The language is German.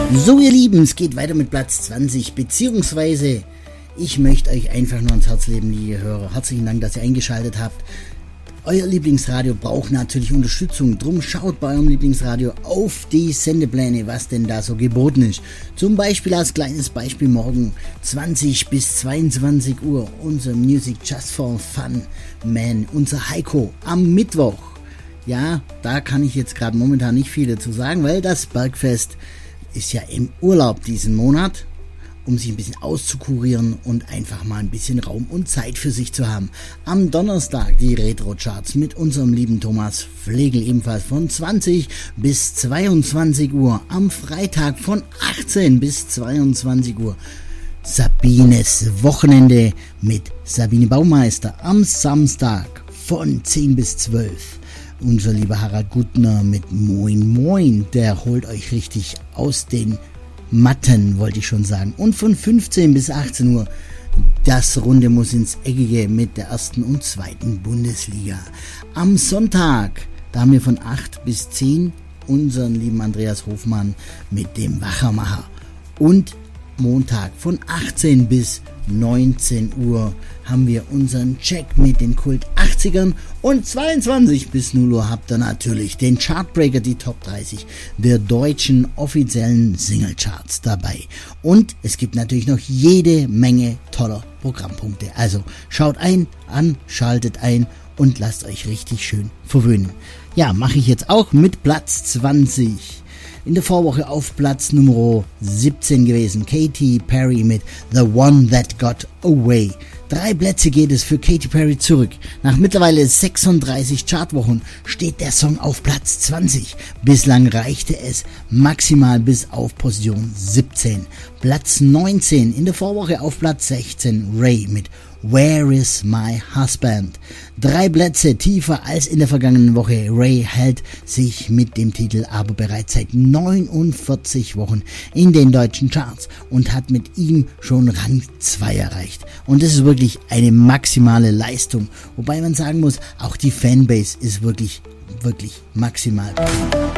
So ihr Lieben, es geht weiter mit Platz 20, beziehungsweise ich möchte euch einfach nur ans Herz legen, liebe Hörer. Herzlichen Dank, dass ihr eingeschaltet habt. Euer Lieblingsradio braucht natürlich Unterstützung, drum schaut bei eurem Lieblingsradio auf die Sendepläne, was denn da so geboten ist. Zum Beispiel als kleines Beispiel morgen 20 bis 22 Uhr unser Music Just for Fun Man, unser Heiko am Mittwoch. Ja, da kann ich jetzt gerade momentan nicht viel dazu sagen, weil das Bergfest ist ja im Urlaub diesen Monat, um sich ein bisschen auszukurieren und einfach mal ein bisschen Raum und Zeit für sich zu haben. Am Donnerstag die Retro-Charts mit unserem lieben Thomas Flegel ebenfalls von 20 bis 22 Uhr. Am Freitag von 18 bis 22 Uhr Sabines Wochenende mit Sabine Baumeister. Am Samstag von 10 bis 12 unser lieber Harald Gutner mit Moin Moin. Der holt euch richtig aus den Matten, wollte ich schon sagen. Und von 15 bis 18 Uhr das Runde muss ins Eckige mit der ersten und zweiten Bundesliga. Am Sonntag, da haben wir von 8 bis 10 unseren lieben Andreas Hofmann mit dem Wachermacher. Und Montag von 18 bis 19 Uhr haben wir unseren Check mit den Kult 80ern und 22 bis 0 Uhr habt ihr natürlich den Chartbreaker, die Top 30 der deutschen offiziellen Singlecharts dabei. Und es gibt natürlich noch jede Menge toller Programmpunkte. Also schaut schaltet ein und lasst euch richtig schön verwöhnen. Ja, mache ich jetzt auch mit Platz 20. In der Vorwoche auf Platz Nummer 17 gewesen. Katy Perry mit The One That Got Away. 3 Plätze geht es für Katy Perry zurück. Nach mittlerweile 36 Chartwochen steht der Song auf Platz 20. Bislang reichte es maximal bis auf Position 17. Platz 19 in der Vorwoche auf Platz 16. Ray mit Where is my husband? 3 Plätze tiefer als in der vergangenen Woche. Ray hält sich mit dem Titel aber bereits seit 49 Wochen in den deutschen Charts und hat mit ihm schon Rang 2 erreicht. Und das ist wirklich eine maximale Leistung. Wobei man sagen muss, auch die Fanbase ist wirklich, wirklich maximal.